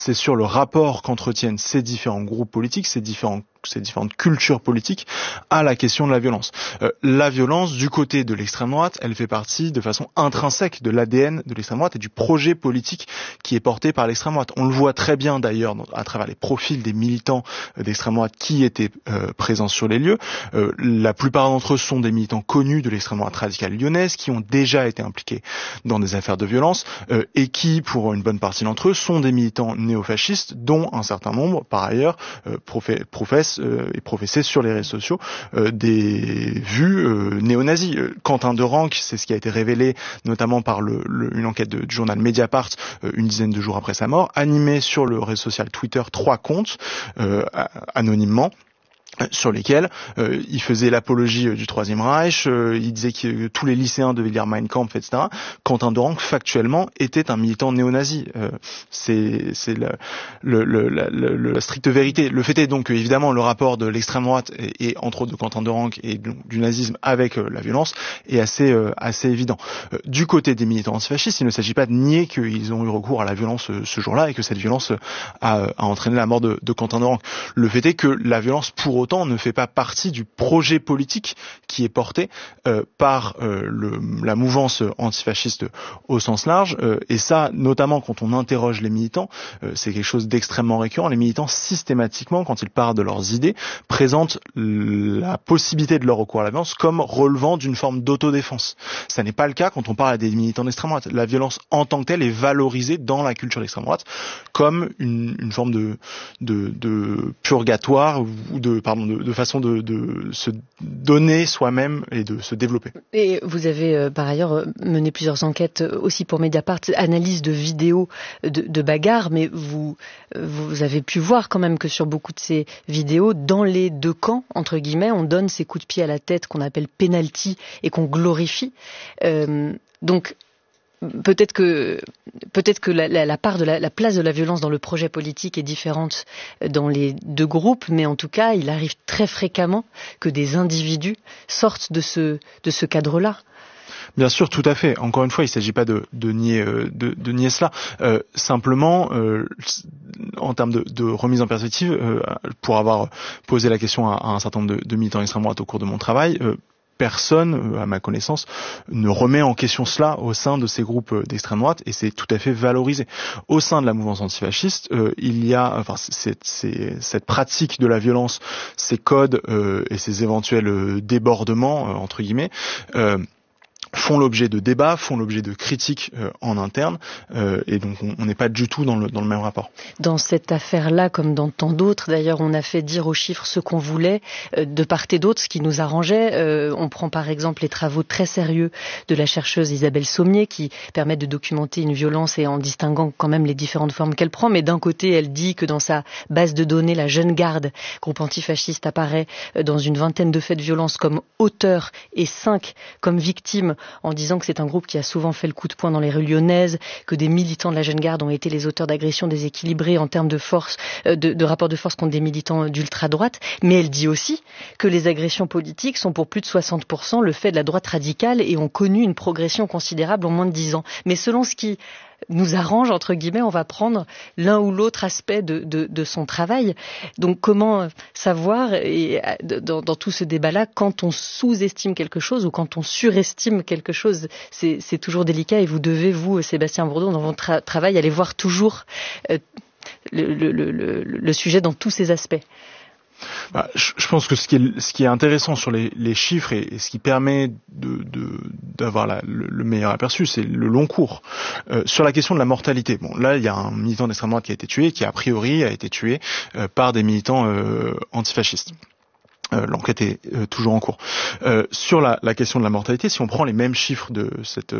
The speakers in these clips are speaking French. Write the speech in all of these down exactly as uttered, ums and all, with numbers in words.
c'est sur le rapport qu'entretiennent ces différents groupes politiques, ces différents ces différentes cultures politiques à la question de la violence. Euh, la violence, du côté de l'extrême droite, elle fait partie de façon intrinsèque de l'A D N de l'extrême droite et du projet politique qui est porté par l'extrême droite. On le voit très bien d'ailleurs à travers les profils des militants d'extrême droite qui étaient euh, présents sur les lieux. Euh, la plupart d'entre eux sont des militants connus de l'extrême droite radicale lyonnaise qui ont déjà été impliqués dans des affaires de violence euh, et qui, pour une bonne partie d'entre eux, sont des militants néofascistes dont un certain nombre, par ailleurs, euh, professent professe et professer sur les réseaux sociaux euh, des vues euh, néo-nazis. Quentin de Ranc, c'est ce qui a été révélé notamment par le, le, une enquête de, du journal Mediapart euh, une dizaine de jours après sa mort, animé sur le réseau social Twitter trois comptes euh, anonymement, sur lesquels euh, il faisait l'apologie euh, du Troisième Reich, euh, il disait que euh, tous les lycéens devaient lire Mein Kampf, et cetera. Quentin de Ranc, factuellement, était un militant néo-nazi. Euh, c'est c'est le, le, le, la, le, la stricte vérité. Le fait est donc que, évidemment, le rapport de l'extrême droite et, et entre autres de Quentin de Ranc et du nazisme avec euh, la violence est assez euh, assez évident. Euh, du côté des militants antifascistes, il ne s'agit pas de nier qu'ils ont eu recours à la violence euh, ce jour-là et que cette violence a, a entraîné la mort de, de Quentin de Ranc. Le fait est que la violence, pour autant, ne fait pas partie du projet politique qui est porté euh, par euh, le, la mouvance antifasciste au sens large. Euh, et ça, notamment quand on interroge les militants, euh, c'est quelque chose d'extrêmement récurrent. Les militants, systématiquement, quand ils parlent de leurs idées, présentent la possibilité de leur recours à la violence comme relevant d'une forme d'autodéfense. Ça n'est pas le cas quand on parle à des militants d'extrême droite. La violence en tant que telle est valorisée dans la culture d'extrême droite comme une, une forme de, de, de purgatoire ou de pardon de, de façon de, de se donner soi-même et de se développer. Et vous avez euh, par ailleurs mené plusieurs enquêtes aussi pour Mediapart, analyse de vidéos de, de bagarres, mais vous vous avez pu voir quand même que sur beaucoup de ces vidéos, dans les deux camps entre guillemets, on donne ces coups de pied à la tête qu'on appelle penalty et qu'on glorifie. Euh, donc Peut-être que peut-être que la, la, la part de la, la place de la violence dans le projet politique est différente dans les deux groupes, mais en tout cas, il arrive très fréquemment que des individus sortent de ce de ce cadre-là. Bien sûr, tout à fait. Encore une fois, il ne s'agit pas de, de nier de, de nier cela. Euh, simplement, euh, en termes de, de remise en perspective, euh, pour avoir posé la question à, à un certain nombre de, de militants extrême droite au cours de mon travail. Euh, Personne, à ma connaissance, ne remet en question cela au sein de ces groupes d'extrême droite et c'est tout à fait valorisé. Au sein de la mouvance antifasciste, euh, il y a, enfin, c'est, c'est, cette pratique de la violence, ces codes euh, et ces éventuels débordements euh, entre guillemets. Euh, font l'objet de débats, font l'objet de critiques euh, en interne, euh, et donc on n'est pas du tout dans le, dans le même rapport. Dans cette affaire-là, comme dans tant d'autres, d'ailleurs, on a fait dire aux chiffres ce qu'on voulait, euh, de part et d'autre, ce qui nous arrangeait. Euh, on prend par exemple les travaux très sérieux de la chercheuse Isabelle Sommier, qui permettent de documenter une violence et en distinguant quand même les différentes formes qu'elle prend. Mais d'un côté, elle dit que dans sa base de données, la Jeune Garde, groupe antifasciste, apparaît dans une vingtaine de faits de violence comme auteur et cinq comme victimes, en disant que c'est un groupe qui a souvent fait le coup de poing dans les rues lyonnaises, que des militants de la Jeune Garde ont été les auteurs d'agressions déséquilibrées en termes de force, de, de rapport de force contre des militants d'ultra-droite. Mais elle dit aussi que les agressions politiques sont pour plus de soixante pour cent le fait de la droite radicale et ont connu une progression considérable en moins de dix ans. Mais selon ce qui nous arrange, entre guillemets, on va prendre l'un ou l'autre aspect de, de, de son travail. Donc comment savoir, et dans, dans tout ce débat-là, quand on sous-estime quelque chose ou quand on surestime quelque chose, c'est, c'est toujours délicat et vous devez, vous, Sébastien Bourdon, dans votre tra- travail, aller voir toujours euh, le, le, le, le, le sujet dans tous ses aspects. Bah, je pense que ce qui est, ce qui est intéressant sur les, les chiffres et, et ce qui permet de, de, d'avoir la, le, le meilleur aperçu, c'est le long cours. Euh, sur la question de la mortalité, bon, là, il y a un militant d'extrême droite qui a été tué, qui a priori a été tué euh, par des militants euh, antifascistes. Euh, l'enquête est euh, toujours en cours. Euh, sur la, la question de la mortalité, si on prend les mêmes chiffres de cette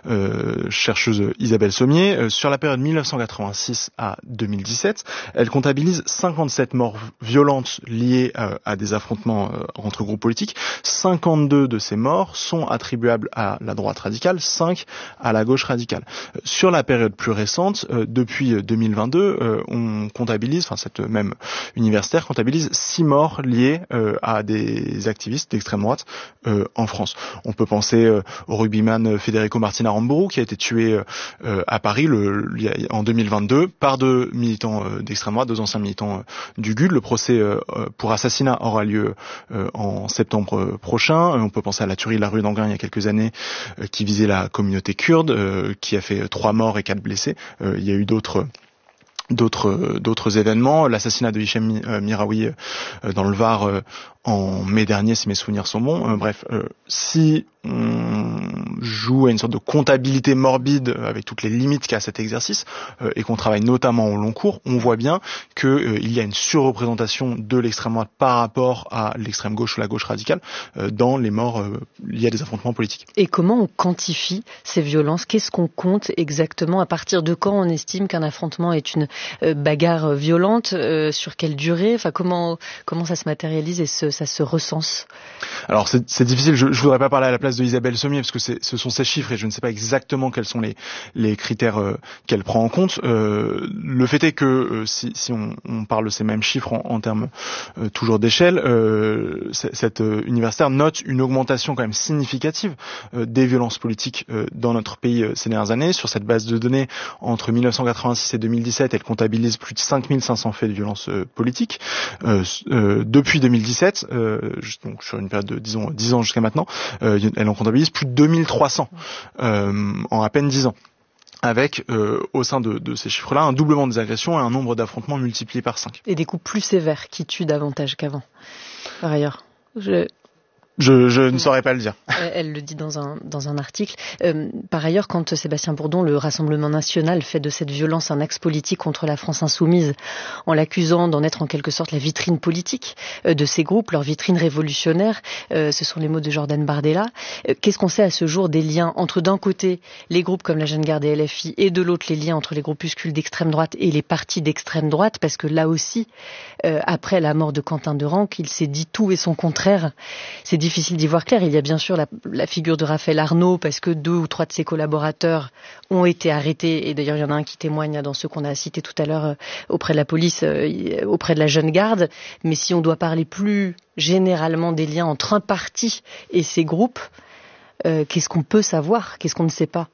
euh, chercheuse Isabelle Sommier, euh, sur la période mille neuf cent quatre-vingt-six à deux mille dix-sept, elle comptabilise cinquante-sept morts violentes liées euh, à des affrontements euh, entre groupes politiques. cinquante-deux de ces morts sont attribuables à la droite radicale, cinq à la gauche radicale. Euh, sur la période plus récente, euh, depuis deux mille vingt-deux, euh, on comptabilise, enfin cette même universitaire comptabilise six morts liées euh, à des activistes d'extrême droite euh, en France. On peut penser euh, au rugbyman Federico Martin Aramburu qui a été tué euh, à Paris le, en deux mille vingt-deux par deux militants euh, d'extrême droite, deux anciens militants euh, du G U D. Le procès euh, pour assassinat aura lieu euh, en septembre prochain. On peut penser à la tuerie de la rue d'Anguin il y a quelques années euh, qui visait la communauté kurde, euh, qui a fait trois morts et quatre blessés. Euh, il y a eu d'autres d'autres d'autres événements, l'assassinat de Hichem euh, Miraoui euh, dans le Var euh, en mai dernier, si mes souvenirs sont bons. Euh, bref, euh, si on joue à une sorte de comptabilité morbide avec toutes les limites qu'a cet exercice euh, et qu'on travaille notamment au long cours, on voit bien que euh, il y a une surreprésentation de l'extrême droite par rapport à l'extrême gauche ou la gauche radicale euh, dans les morts euh, liés à des affrontements politiques. Et comment on quantifie ces violences? Qu'est-ce qu'on compte exactement? À partir de quand on estime qu'un affrontement est une euh, bagarre violente? euh, Sur quelle durée? Enfin, comment comment ça se matérialise et se, ça se recense? Alors c'est, c'est difficile. Je, je voudrais pas parler à la place de Isabelle Sommier parce que c'est, ce sont ses chiffres et je ne sais pas exactement quels sont les les critères euh, qu'elle prend en compte. Euh, le fait est que euh, si, si on, on parle de ces mêmes chiffres en, en termes euh, toujours d'échelle, euh, cette euh, universitaire note une augmentation quand même significative euh, des violences politiques euh, dans notre pays euh, ces dernières années. Sur cette base de données, entre mille neuf cent quatre-vingt-six et deux mille dix-sept, elle comptabilise plus de cinq mille cinq cents faits de violences euh, politiques. Euh, euh, depuis deux mille dix-sept, euh, donc sur une période de disons dix ans jusqu'à maintenant, euh, elle en comptabilise plus de deux mille trois cents euh, en à peine dix ans. Avec, euh, au sein de, de ces chiffres-là, un doublement des agressions et un nombre d'affrontements multiplié par cinq. Et des coups plus sévères qui tuent davantage qu'avant, par ailleurs. Je... Je, je ne saurais pas le dire. Elle, elle le dit dans un, dans un article. Euh, par ailleurs, quand Sébastien Bourdon, le Rassemblement national, fait de cette violence un axe politique contre la France insoumise, en l'accusant d'en être en quelque sorte la vitrine politique euh, de ces groupes, leur vitrine révolutionnaire, euh, ce sont les mots de Jordan Bardella. Euh, qu'est-ce qu'on sait à ce jour des liens entre, d'un côté, les groupes comme la Jeune Garde et L F I, et de l'autre, les liens entre les groupuscules d'extrême droite et les partis d'extrême droite? Parce que là aussi, euh, après la mort de Quentin Derenc, il s'est dit tout et son contraire. C'est difficile d'y voir clair. Il y a bien sûr la, la figure de Raphaël Arnaud, parce que deux ou trois de ses collaborateurs ont été arrêtés, et d'ailleurs il y en a un qui témoigne dans ceux qu'on a cités tout à l'heure euh, auprès de la police, euh, auprès de la Jeune Garde. Mais si on doit parler plus généralement des liens entre un parti et ces groupes, euh, qu'est-ce qu'on peut savoir? Qu'est-ce qu'on ne sait pas?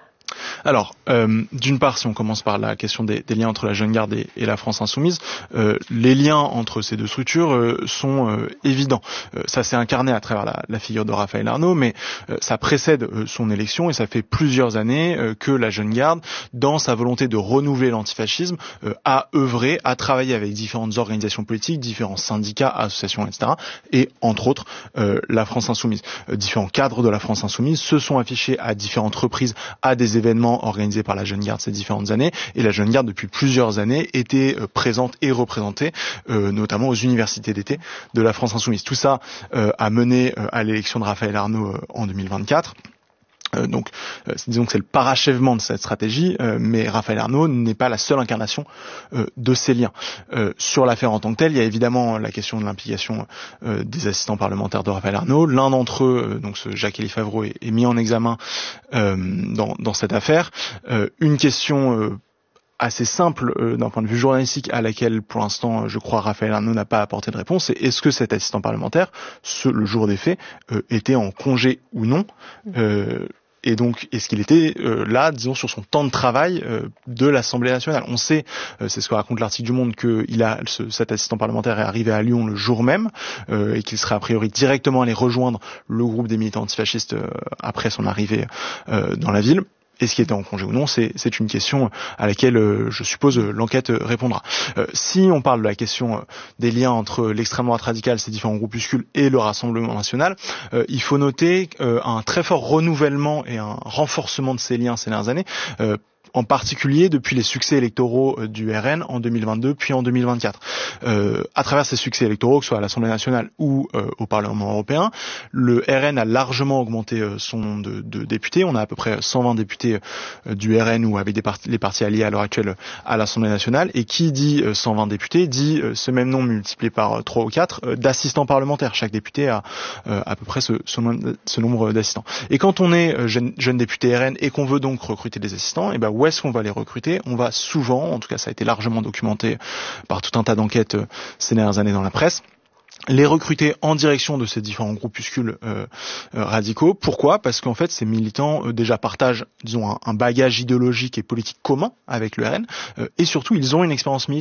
Alors, euh, d'une part, si on commence par la question des, des liens entre la Jeune Garde et, et la France insoumise, euh, les liens entre ces deux structures euh, sont euh, évidents. Euh, ça s'est incarné à travers la, la figure de Raphaël Arnaud, mais euh, ça précède euh, son élection et ça fait plusieurs années euh, que la Jeune Garde, dans sa volonté de renouveler l'antifascisme, euh, a œuvré, a travaillé avec différentes organisations politiques, différents syndicats, associations, et cetera. Et entre autres, euh, la France insoumise. Euh, différents cadres de la France insoumise se sont affichés à différentes reprises à des événements organisés par la Jeune Garde ces différentes années, et la Jeune Garde depuis plusieurs années était euh, présente et représentée euh, notamment aux universités d'été de la France insoumise. Tout ça euh, a mené euh, à l'élection de Raphaël Arnaud euh, en deux mille vingt-quatre. Euh, donc, euh, disons que c'est le parachèvement de cette stratégie, euh, mais Raphaël Arnaud n'est pas la seule incarnation euh, de ces liens. Euh, sur l'affaire en tant que telle, il y a évidemment la question de l'implication euh, des assistants parlementaires de Raphaël Arnaud. L'un d'entre eux, euh, donc ce Jacques-Élie Favreau, est, est mis en examen euh, dans, dans cette affaire. Euh, une question euh, assez simple euh, d'un point de vue journalistique à laquelle pour l'instant je crois Raphaël Arnaud n'a pas apporté de réponse, c'est est-ce que cet assistant parlementaire, ce, le jour des faits, euh, était en congé ou non, euh, et donc est-ce qu'il était euh, là, disons, sur son temps de travail euh, de l'Assemblée nationale. On sait, euh, c'est ce que raconte l'article du Monde, que il a ce, cet assistant parlementaire est arrivé à Lyon le jour même euh, et qu'il serait a priori directement allé rejoindre le groupe des militants antifascistes euh, après son arrivée euh, dans la ville. Est-ce qu'il était en congé ou non, c'est, c'est une question à laquelle, euh, je suppose, euh, l'enquête euh, répondra. Euh, si on parle de la question euh, des liens entre l'extrême droite radicale, ces différents groupuscules, et le Rassemblement national, euh, il faut noter euh, un très fort renouvellement et un renforcement de ces liens ces dernières années, euh, en particulier depuis les succès électoraux du R N en deux mille vingt-deux puis en deux mille vingt-quatre. Euh, à travers ces succès électoraux, que ce soit à l'Assemblée nationale ou euh, au Parlement européen, le R N a largement augmenté euh, son nombre de, de députés. On a à peu près cent vingt députés euh, du R N ou avec des partis, les partis alliés à l'heure actuelle à l'Assemblée nationale. Et qui dit euh, cent vingt députés dit euh, ce même nombre multiplié par euh, trois ou quatre euh, d'assistants parlementaires. Chaque député a euh, à peu près ce, ce, ce nombre d'assistants. Et quand on est euh, jeune, jeune député R N et qu'on veut donc recruter des assistants, et ben où est-ce qu'on va les recruter? On va souvent, en tout cas ça a été largement documenté par tout un tas d'enquêtes ces dernières années dans la presse, les recruter en direction de ces différents groupuscules euh, euh, radicaux. Pourquoi ? Parce qu'en fait, ces militants euh, déjà partagent, disons, un, un bagage idéologique et politique commun avec le R N, euh, et surtout, ils ont une expérience militaire.